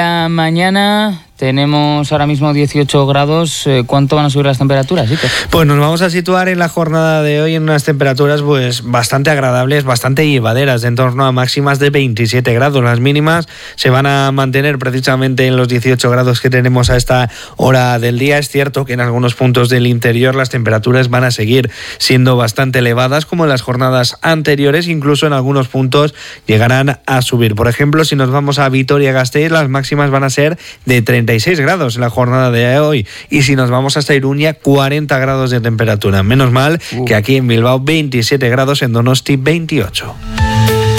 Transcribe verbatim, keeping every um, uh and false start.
Mañana tenemos ahora mismo dieciocho grados. ¿Cuánto van a subir las temperaturas, Iker? Pues nos vamos a situar en la jornada de hoy en unas temperaturas pues bastante agradables, bastante llevaderas, de en torno a máximas de veintisiete grados. Las mínimas se van a mantener precisamente en los dieciocho grados que tenemos a esta hora del día. Es cierto que en algunos puntos del interior las temperaturas van a seguir siendo bastante elevadas, como en las jornadas anteriores. Incluso en algunos puntos llegarán a subir. Por ejemplo, si nos vamos a Vitoria-Gasteiz, las máximas van a ser de treinta y seis grados en la jornada de hoy, y si nos vamos hasta Iruña, cuarenta grados de temperatura. Menos mal uh. que aquí en Bilbao veintisiete grados, en Donosti veintiocho.